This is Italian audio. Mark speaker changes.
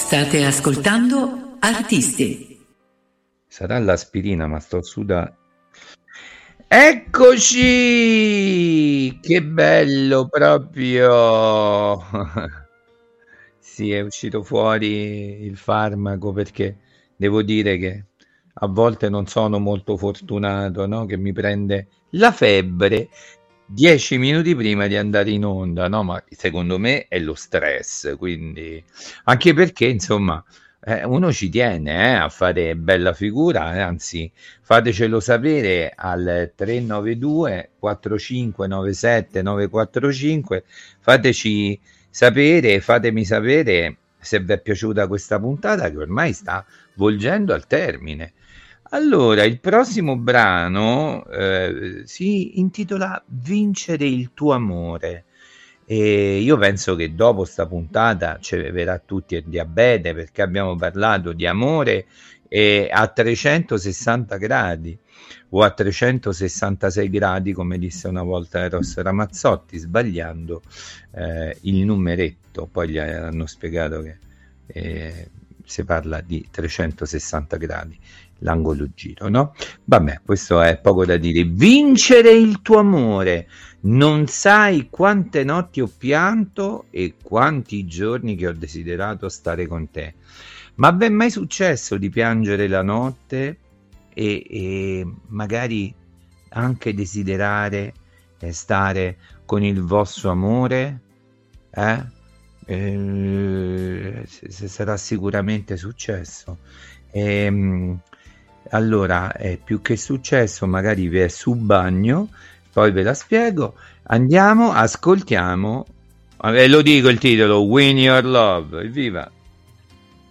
Speaker 1: State ascoltando Artisti.
Speaker 2: Sarà l'aspirina, ma sto sudando. Eccoci! Che bello proprio! Sì, è uscito fuori il farmaco, perché devo dire che a volte non sono molto fortunato, no? Che mi prende la febbre 10 minuti prima di andare in onda, no? Ma secondo me è lo stress, quindi anche perché insomma uno ci tiene a fare bella figura, anzi fatecelo sapere al 392 4597 945, fatemi sapere se vi è piaciuta questa puntata, che ormai sta volgendo al termine. Allora, il prossimo brano si intitola Vincere il tuo amore. E io penso che dopo sta puntata ci verrà tutti il diabete, perché abbiamo parlato di amore a 360 gradi o a 366 gradi, come disse una volta Eros Ramazzotti, sbagliando il numeretto. Poi gli hanno spiegato che si parla di 360 gradi, l'angolo giro, no? Vabbè, questo è poco da dire. Vincere il tuo amore. Non sai quante notti ho pianto e quanti giorni che ho desiderato stare con te. Ma vi è mai successo di piangere la notte e magari anche desiderare stare con il vostro amore? Sarà sicuramente successo. Allora, più che successo, magari vi è su bagno, poi ve la spiego. Andiamo, ascoltiamo, lo dico il titolo, Win Your Love, evviva!